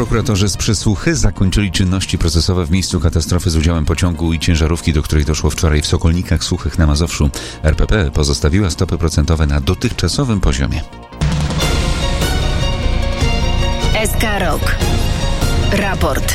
Prokuratorzy z Przysłuchy zakończyli czynności procesowe w miejscu katastrofy z udziałem pociągu i ciężarówki, do której doszło wczoraj w Sokolnikach Suchych na Mazowszu. RPP pozostawiła stopy procentowe na dotychczasowym poziomie. SK Rok. Raport.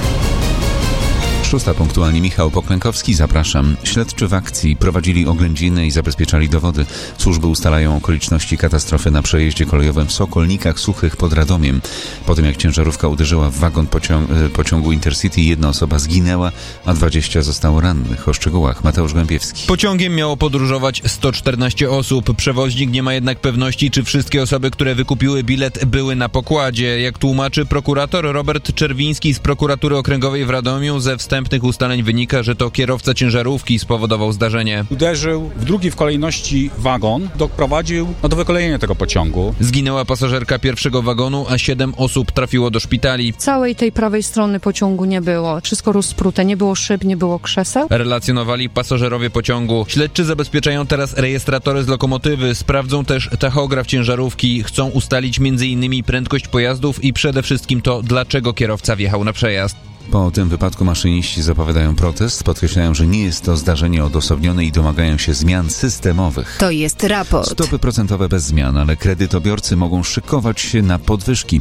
6 punktualnie. Michał Poklękowski, zapraszam. Śledczy w akcji prowadzili oględziny i zabezpieczali dowody. Służby ustalają okoliczności katastrofy na przejeździe kolejowym w Sokolnikach Suchych pod Radomiem. Po tym jak ciężarówka uderzyła w wagon pociągu Intercity, 1 osoba zginęła, a 20 zostało rannych. O szczegółach Mateusz Głębiewski. Pociągiem miało podróżować 114 osób. Przewoźnik nie ma jednak pewności, czy wszystkie osoby, które wykupiły bilet, były na pokładzie. Jak tłumaczy prokurator Robert Czerwiński z Prokuratury Okręgowej w Radomiu, ze wstępnych ustaleń wynika, że to kierowca ciężarówki spowodował zdarzenie. Uderzył w drugi w kolejności wagon, doprowadził do wykolejenia tego pociągu. Zginęła pasażerka pierwszego wagonu, a 7 osób trafiło do szpitali. Całej tej prawej strony pociągu nie było. Wszystko rozprute, nie było szyb, nie było krzeseł. Relacjonowali pasażerowie pociągu. Śledczy zabezpieczają teraz rejestratory z lokomotywy, sprawdzą też tachograf ciężarówki. Chcą ustalić m.in. prędkość pojazdów i przede wszystkim to, dlaczego kierowca wjechał na przejazd. Po tym wypadku maszyniści zapowiadają protest, podkreślają, że nie jest to zdarzenie odosobnione i domagają się zmian systemowych. To jest raport. Stopy procentowe bez zmian, ale kredytobiorcy mogą szykować się na podwyżki.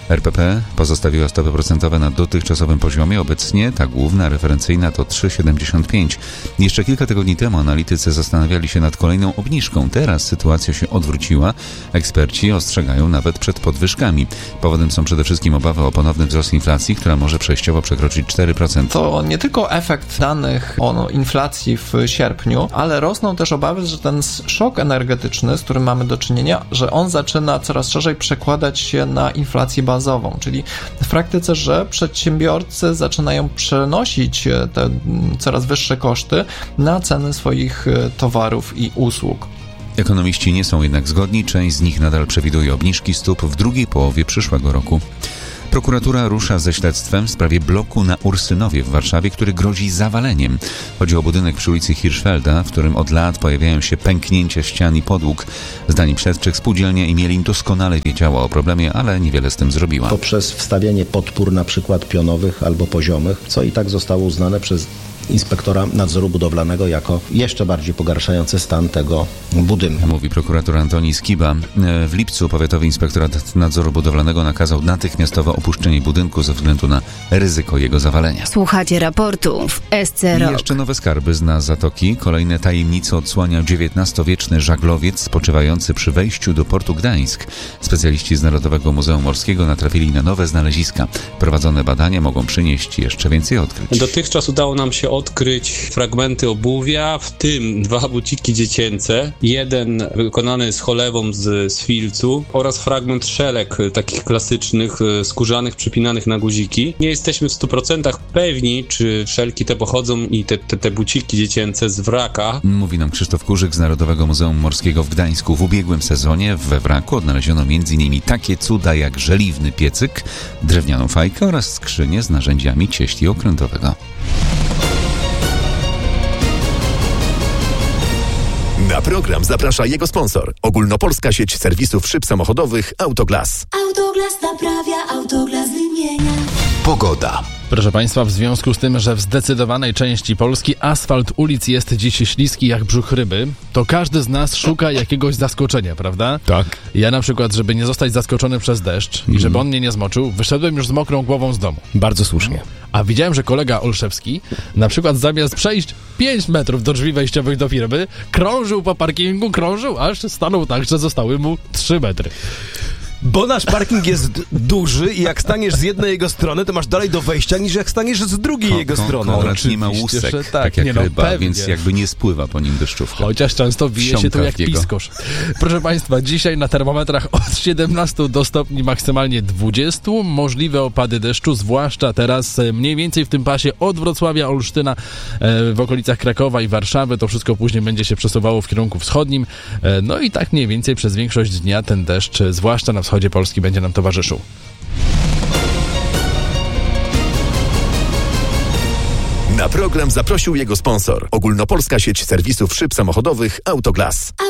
RPP pozostawiła stopy procentowe na dotychczasowym poziomie. Obecnie ta główna referencyjna to 3,75. Jeszcze kilka tygodni temu analitycy zastanawiali się nad kolejną obniżką. Teraz sytuacja się odwróciła. Eksperci ostrzegają nawet przed podwyżkami. Powodem są przede wszystkim obawy o ponowny wzrost inflacji, która może przejściowo przekroczyć 4%. To nie tylko efekt danych o inflacji w sierpniu, ale rosną też obawy, że ten szok energetyczny, z którym mamy do czynienia, że on zaczyna coraz szerzej przekładać się na inflację bazową, czyli w praktyce, że przedsiębiorcy zaczynają przenosić te coraz wyższe koszty na ceny swoich towarów i usług. Ekonomiści nie są jednak zgodni, część z nich nadal przewiduje obniżki stóp w drugiej połowie przyszłego roku. Prokuratura rusza ze śledztwem w sprawie bloku na Ursynowie w Warszawie, który grozi zawaleniem. Chodzi o budynek przy ulicy Hirschfelda, w którym od lat pojawiają się pęknięcia ścian i podłóg. Zdaniem śledczych spółdzielnia Imielin doskonale wiedziała o problemie, ale niewiele z tym zrobiła. Poprzez wstawianie podpór na przykład pionowych albo poziomych, co i tak zostało uznane przez inspektora nadzoru budowlanego jako jeszcze bardziej pogarszający stan tego budynku. Mówi prokurator Antoni Skiba. W lipcu Powiatowy Inspektorat Nadzoru Budowlanego nakazał natychmiastowe opuszczenie budynku ze względu na ryzyko jego zawalenia. Słuchacie raportu w SC Rok. I jeszcze nowe skarby zna Zatoki. Kolejne tajemnice odsłania XIX-wieczny żaglowiec spoczywający przy wejściu do portu Gdańsk. Specjaliści z Narodowego Muzeum Morskiego natrafili na nowe znaleziska. Prowadzone badania mogą przynieść jeszcze więcej odkryć. Dotychczas udało nam się odkryć fragmenty obuwia, w tym 2 buciki dziecięce, jeden wykonany z cholewą z filcu oraz fragment szelek takich klasycznych, skórzanych, przypinanych na guziki. Nie jesteśmy w 100% pewni, czy szelki te pochodzą i te buciki dziecięce z wraka. Mówi nam Krzysztof Kurzyk z Narodowego Muzeum Morskiego w Gdańsku. W ubiegłym sezonie we wraku odnaleziono m.in. takie cuda jak żeliwny piecyk, drewnianą fajkę oraz skrzynię z narzędziami cieśli okrętowego. Na program zaprasza jego sponsor. Ogólnopolska sieć serwisów szyb samochodowych Autoglas. Autoglas naprawia, Autoglas wymienia. Pogoda. Proszę Państwa, w związku z tym, że w zdecydowanej części Polski asfalt ulic jest dziś śliski jak brzuch ryby, to każdy z nas szuka jakiegoś zaskoczenia, prawda? Tak. Ja na przykład, żeby nie zostać zaskoczony przez deszcz i żeby on mnie nie zmoczył, wyszedłem już z mokrą głową z domu. Bardzo słusznie. A widziałem, że kolega Olszewski na przykład zamiast przejść 5 metrów do drzwi wejściowych do firmy, krążył po parkingu, aż stanął tak, że zostały mu 3 metry. Bo nasz parking jest duży i jak staniesz z jednej jego strony, to masz dalej do wejścia, niż jak staniesz z drugiej jego strony. Konrad nie ma łusek, tak jak ryba, więc jakby nie spływa po nim deszczówka. Chociaż często wije się tu jak piskosz. Proszę Państwa, dzisiaj na termometrach od 17 do stopni maksymalnie 20. Możliwe opady deszczu, zwłaszcza teraz mniej więcej w tym pasie od Wrocławia, Olsztyna, w okolicach Krakowa i Warszawy. To wszystko później będzie się przesuwało w kierunku wschodnim. No i tak mniej więcej przez większość dnia ten deszcz, zwłaszcza na wschodzie Polski, będzie nam towarzyszył. Na program zaprosił jego sponsor. Ogólnopolska sieć serwisów szyb samochodowych Autoglas.